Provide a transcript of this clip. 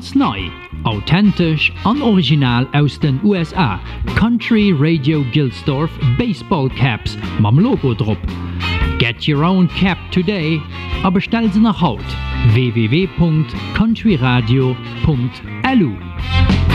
Ganz neu, authentisch und original aus den USA. Country Radio Gilsdorf Baseball Caps mam Logo drauf. Get your own cap today, aber bestell sie nach Haut. www.countryradio.lu